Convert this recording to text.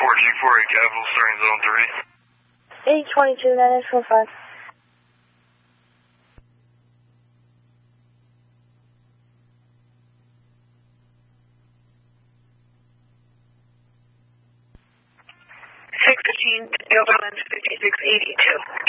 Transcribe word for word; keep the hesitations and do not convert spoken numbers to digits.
four G four eight Capital, starting zone three. eight twenty-two, nine eight four five. six fifteen, Overland fifty-six eighty-two.